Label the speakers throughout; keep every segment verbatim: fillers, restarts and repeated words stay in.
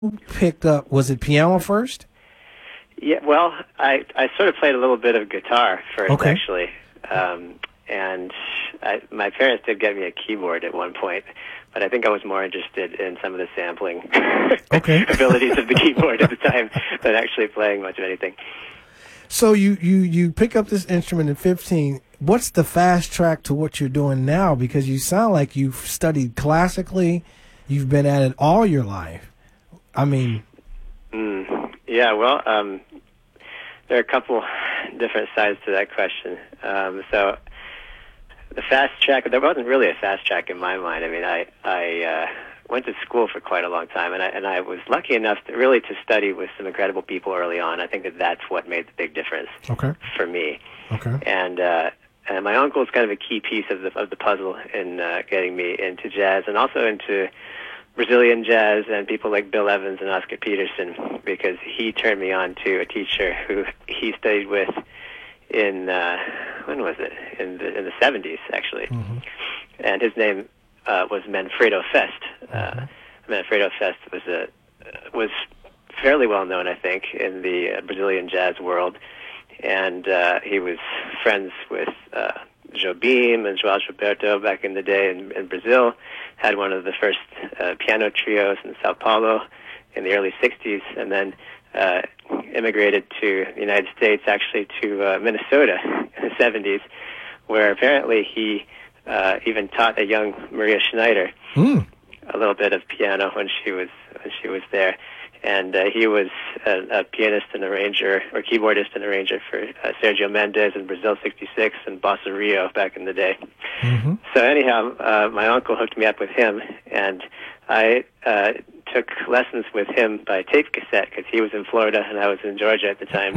Speaker 1: picked up, was it piano first?
Speaker 2: Yeah, well, I I sort of played a little bit of guitar first,
Speaker 1: Okay.
Speaker 2: actually, um, and I, my parents did get me a keyboard at one point, but I think I was more interested in some of the sampling
Speaker 1: Okay.
Speaker 2: abilities of the keyboard at the time than actually playing much of anything.
Speaker 1: So you, you, you pick up this instrument at fifteen. What's the fast track to what you're doing now? Because you sound like you've studied classically. You've been at it all your life. I mean...
Speaker 2: Mm, yeah, well, um, there are a couple different sides to that question. Um, so the fast track, there wasn't really a fast track in my mind. I mean, I, I uh, went to school for quite a long time, and I, and I was lucky enough to really to study with some incredible people early on. I think that that's what made the big difference
Speaker 1: Okay.
Speaker 2: for me.
Speaker 1: Okay.
Speaker 2: And uh, and my uncle is kind of a key piece of the of the puzzle in uh, getting me into jazz and also into Brazilian jazz and people like Bill Evans and Oscar Peterson, because he turned me on to a teacher who he studied with in uh, when was it in the in the seventies actually,
Speaker 1: Mm-hmm.
Speaker 2: and his name uh, was Manfredo Fest. Uh,
Speaker 1: Mm-hmm.
Speaker 2: Manfredo Fest was a was fairly well known, I think, in the uh, Brazilian jazz world, and uh, he was friends with uh, Jobim and João Gilberto back in the day in, in Brazil. Had one of the first uh, piano trios in Sao Paulo in the early sixties, and then uh, immigrated to the United States, actually to uh, Minnesota in the seventies, where apparently he uh, even taught a young Maria Schneider
Speaker 1: Mm.
Speaker 2: a little bit of piano when she was when she was there. And uh, he was a, a pianist and arranger, or keyboardist and arranger for uh, Sergio Mendes in Brazil sixty-six and Bossa Rio back in the day.
Speaker 1: Mm-hmm.
Speaker 2: So anyhow, uh, my uncle hooked me up with him, and I uh, took lessons with him by tape cassette because he was in Florida and I was in Georgia at the time.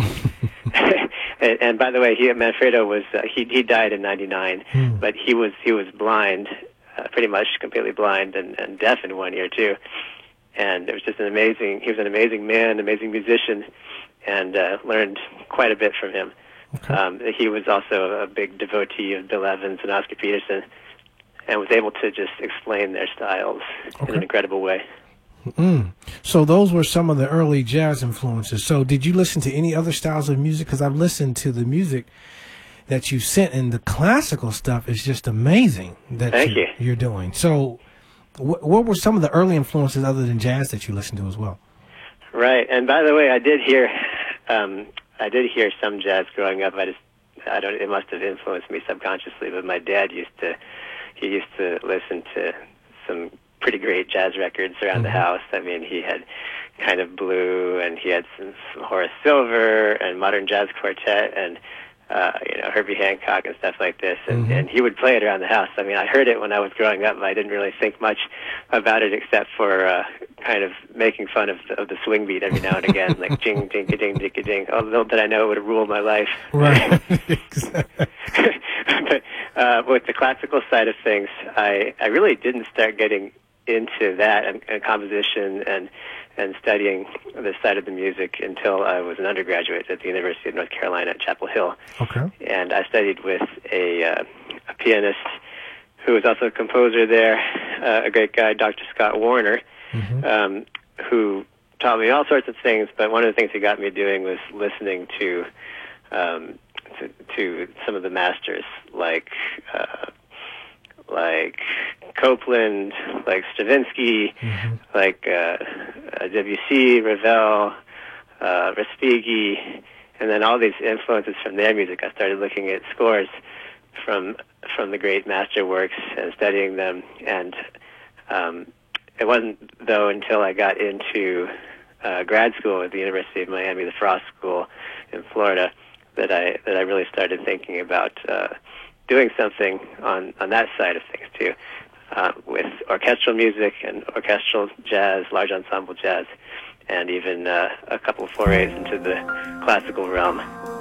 Speaker 2: and, and by the way, he Manfredo was uh, he he died in ninety-nine,
Speaker 1: Mm.
Speaker 2: but he was he was blind, uh, pretty much completely blind and, and deaf in one ear too. And it was just an amazing, he was an amazing man, amazing musician, and uh, learned quite a bit from him.
Speaker 1: Okay.
Speaker 2: Um, he was also a big devotee of Bill Evans and Oscar Peterson, and was able to just explain their styles
Speaker 1: Okay.
Speaker 2: in an incredible way.
Speaker 1: Mm. So those were some of the early jazz influences. So did you listen to any other styles of music? Because I've listened to the music that you sent, and the classical stuff is just amazing that
Speaker 2: Thank
Speaker 1: you're,
Speaker 2: you.
Speaker 1: you're doing. So wh- what were some of the early influences other than jazz that you listened to as well?
Speaker 2: Right, and by the way, I did hear, um, I did hear some jazz growing up. I just, I don't, it must have influenced me subconsciously. But my dad used to, he used to listen to some pretty great jazz records around the
Speaker 1: Mm-hmm.
Speaker 2: house. I mean, he had Kind of Blue, and he had some, some Horace Silver and Modern Jazz Quartet, and uh, you know, Herbie Hancock and stuff like this, and,
Speaker 1: Mhm.
Speaker 2: and he would play it around the house. I mean, I heard it when I was growing up, but I didn't really think much about it except for uh, kind of making fun of the, of the swing beat every now and again, like jing, ding, ding, ding, ding. Oh, little did I know it would rule my life.
Speaker 1: Right. Exactly.
Speaker 2: But uh, with the classical side of things, I, I really didn't start getting into that and, and composition and and studying this side of the music until I was an undergraduate at the University of North Carolina at Chapel Hill.
Speaker 1: Okay.
Speaker 2: And I studied with a, uh, a pianist who was also a composer there, uh, a great guy, Doctor Scott Warner,
Speaker 1: Mm-hmm.
Speaker 2: um, who taught me all sorts of things, but one of the things he got me doing was listening to um, to, to some of the masters, like uh, like Copland, like Stravinsky,
Speaker 1: Mm-hmm.
Speaker 2: like uh, uh, Debussy, Ravel, uh, Respighi, and then all these influences from their music. I started looking at scores from from the great master works and studying them. And um, it wasn't, though, until I got into uh, grad school at the University of Miami, the Frost School in Florida, that I that I really started thinking about uh, doing something on, on that side of things too, uh, with orchestral music and orchestral jazz, large ensemble jazz, and even uh, a couple of forays into the classical realm.